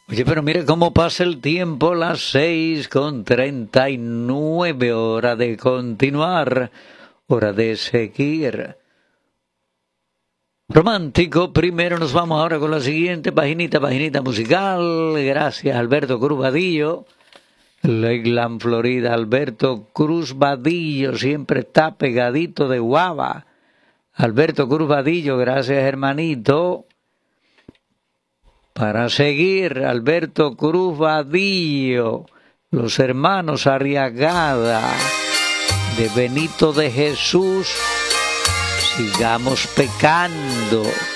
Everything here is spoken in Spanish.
Oye, pero mire cómo pasa el tiempo, las 6:39, hora de continuar, hora de seguir. Romántico, primero nos vamos ahora con la siguiente paginita musical. Gracias, Alberto Cruz Vadillo. Lakeland, Florida, Alberto Cruz Vadillo, siempre está pegadito de guava. Alberto Cruz Vadillo, gracias, hermanito. Para seguir, Alberto Cruz Vadillo, los hermanos Arriagada, de Benito de Jesús, sigamos pecando.